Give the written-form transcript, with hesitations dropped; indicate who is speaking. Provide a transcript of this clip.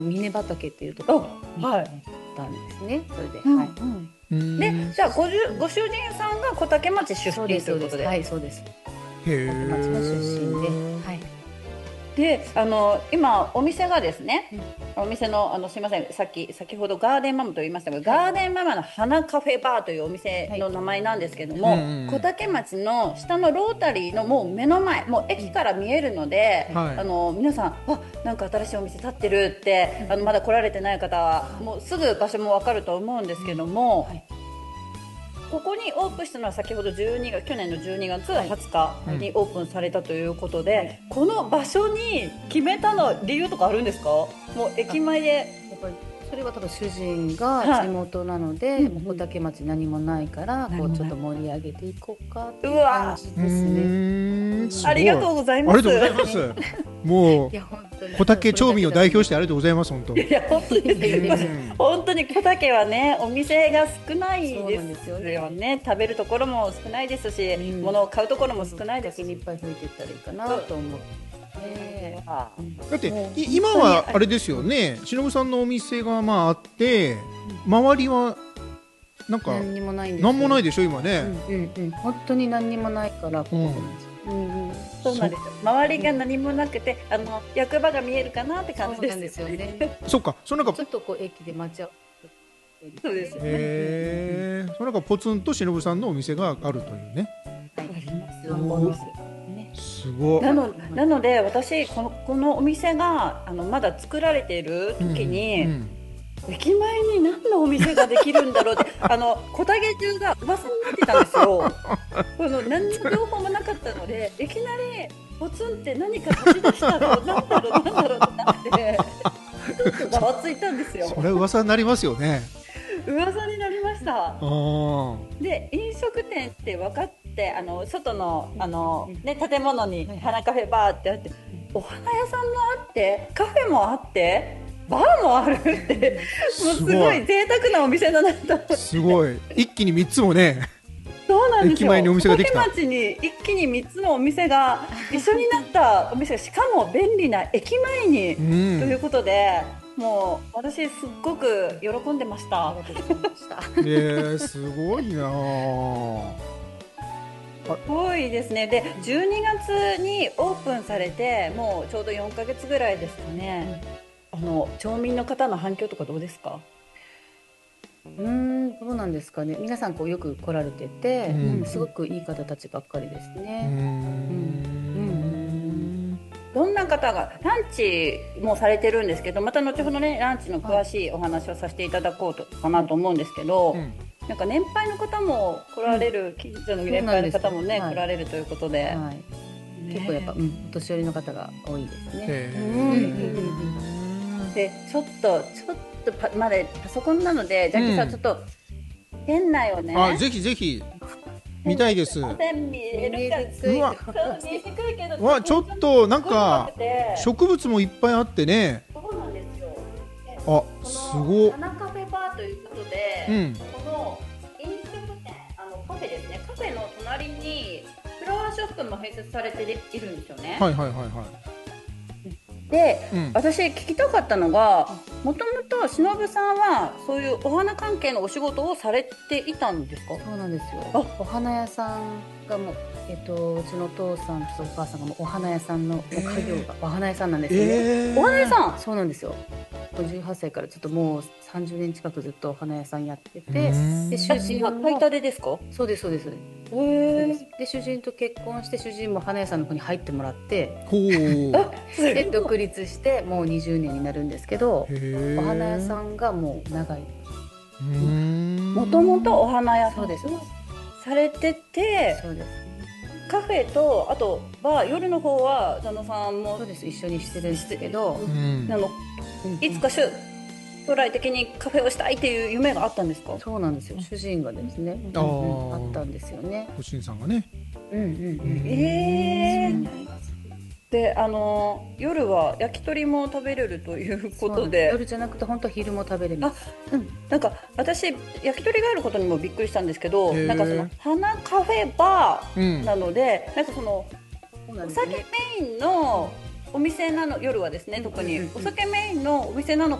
Speaker 1: 峰畑っていうところに行っ
Speaker 2: はい。
Speaker 1: たんですね。それで、
Speaker 2: うん
Speaker 1: はい。
Speaker 2: うん。で、じゃあご主人さんが小竹町出身
Speaker 1: そうです、そうです。
Speaker 2: ということで。
Speaker 1: はい、そうです。
Speaker 3: へ
Speaker 1: 小竹町の出身で、
Speaker 3: え。
Speaker 1: はい。
Speaker 2: で、今お店がですね、
Speaker 1: うん、
Speaker 2: お店のすいません、先ほどガーデンママと言いましたが、ガーデンママの花カフェバーというお店の名前なんですけど
Speaker 3: うん
Speaker 2: も、小
Speaker 3: うん。
Speaker 2: 竹町の下のロータリーのもう目の前、もう駅から見えるので、
Speaker 3: はい。
Speaker 2: 皆さん、なんか新しいお店建ってるって、まだ来られてない方はもうすぐ場所もわかると思うんですけども、
Speaker 1: はい。
Speaker 2: ここにオープンしたのは先ほど去年の12月
Speaker 1: はい
Speaker 2: 20日にオープンされたということで、この場所に決めたの理由とかあるんですか？もう駅前で。
Speaker 1: やっぱりそれは多分主人が
Speaker 2: はい。
Speaker 1: 地元なので、
Speaker 2: うんうん
Speaker 1: もう小竹町何もないから
Speaker 2: 何もない
Speaker 1: こうちょっと盛り上げていこうかって
Speaker 2: う
Speaker 1: いう感
Speaker 2: わ
Speaker 1: じ
Speaker 3: う
Speaker 1: ですね。
Speaker 3: ーん、すごい。
Speaker 2: ありがとうございます。
Speaker 3: ありがとうございます。も
Speaker 1: いや本当に
Speaker 3: う小竹町民を代表して
Speaker 1: あ
Speaker 3: ありがとうございます本当。
Speaker 2: いや本当に
Speaker 3: うん
Speaker 2: 本当に小竹はね、お店が少ない
Speaker 1: そうなんですよ
Speaker 2: です
Speaker 1: ね。
Speaker 2: よね。食べるところも少ないですし、
Speaker 1: うん
Speaker 2: 物を買うところも少ないですし。
Speaker 1: 先にいっぱい吹いていったらいいかなと思って。
Speaker 3: だって
Speaker 2: もう
Speaker 3: 今はあれですよね。忍さんのお店がまああって、周りはなんか
Speaker 1: 何にもないんですよ。
Speaker 3: なんもないでしょ今ね。
Speaker 1: 本当に何にもないからここなんですよ。
Speaker 2: そうなんですよ。周りが何もなくて、役場が見えるかなって感じ
Speaker 1: そうなんで
Speaker 2: ですよ。
Speaker 1: すよね。
Speaker 3: そっか。そのなんか
Speaker 1: ちょっとこう駅で待ち合わせ。
Speaker 2: そうですよね。
Speaker 3: へえ。そのなんかポツンと忍さんのお店があるというね。
Speaker 1: はい。
Speaker 2: あります
Speaker 1: よ
Speaker 3: おすごい。
Speaker 2: なので私このお店がまだ作られている時に、
Speaker 3: うん
Speaker 2: 駅前に何のお店ができるんだろうって小竹中が噂になってたんですよ。何の情報もなかったので、いきなりポツンって何か立ち出したのなんだろうってなってちょっとざわついたんですよ。
Speaker 3: それは噂になりますよね。
Speaker 2: 噂になりました。
Speaker 3: ああ。
Speaker 2: で飲食店って分かって、外の建物に花カフェバーってあって、お花屋さんもあってカフェもあってバーもあるってもうすごい贅沢なお店だなと思って。
Speaker 3: すごい。一気に3つもね。
Speaker 2: そうなんですよ。
Speaker 3: 駅前にお店ができた。
Speaker 2: 小竹町に一気に3つのお店が一緒になったお店が、しかも便利な駅前に、ということで、もう私すっごく喜んでました。
Speaker 1: ありがとうございました。
Speaker 3: すごいなあ。
Speaker 2: すごいですね。で、12月にオープンされてもうちょうど4ヶ月ぐらいですかね。町民の方の反響とかどうですか？
Speaker 1: どうなんですかね。皆さんこうよく来られてて、すごくいい方たちばっかりですね。
Speaker 2: どんな方がランチもされてるんですけど、また後ほどねランチの詳しいお話をさせていただこうかなと思うんですけど、なんか年配の方も来られる、近所の年配の方もね、来られるということで、
Speaker 1: 結構やっぱ、お年寄りの方が多いですね。
Speaker 2: でちょっとまだパソコンなので、ジャッキーさんちょっと店内をね、
Speaker 3: ぜひぜひ見たいです。
Speaker 2: 見えるか
Speaker 3: うわ、
Speaker 2: 見えにくいけど、
Speaker 3: ちょっとなんか植物もいっぱいあってね。
Speaker 2: そうなんですよ。
Speaker 3: すごい。
Speaker 2: 花カフェバーということで、この飲食店、カフェですね。カフェの隣にフラワーショップも併設されているんですよね。で、私聞きたかったのが、もともと忍さんはそういうお花関係のお仕事をされていたんですか？
Speaker 1: そうなんですよ。お花屋さんがもう、うちのお父さんとお母さんがもうお花屋さんの家業がお花屋さんなんですよね。
Speaker 2: お花屋さん。
Speaker 1: そうなんですよ。18歳からちょっともう30年近くずっとお花屋さんやってて、で主人は
Speaker 2: 買いたてですか？
Speaker 1: そうですそうです。で主人と結婚して、主人も花屋さんの方に入ってもらって、で独立してもう20年になるんですけど、お花屋さんがもう長い。
Speaker 2: もともとお花屋さん
Speaker 1: です
Speaker 2: されてて、
Speaker 1: そうです。
Speaker 2: カフェとあとバー、夜の方は佐野さんも
Speaker 1: そうです、一緒にしてるんですけど、
Speaker 2: いつか将来的にカフェをしたいっていう夢があったんですか？
Speaker 1: そうなんですよ。主人がですね、あったんですよね。
Speaker 3: ご主人さんがね。
Speaker 2: で、夜は焼き鳥も食べれるということで、
Speaker 1: 夜じゃなくて本当は昼も食べれます。
Speaker 2: なんか私焼き鳥があることにもびっくりしたんですけど、なんかその花カフェバーなので、なんかそのお酒メインのお店なの、夜はですね、特にお酒メインのお店なの